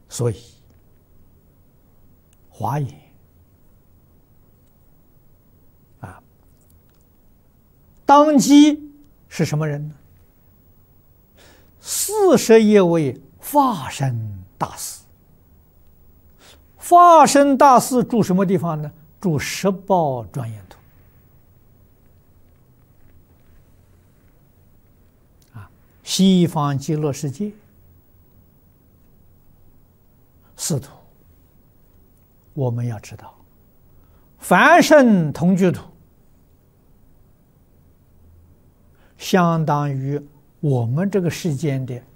所以华严当机是什么人呢？41位法身大士。法身大士住什么地方呢？住十报庄严土。西方极乐世界四土，我们要知道，凡圣同居土相当于我们这个世间的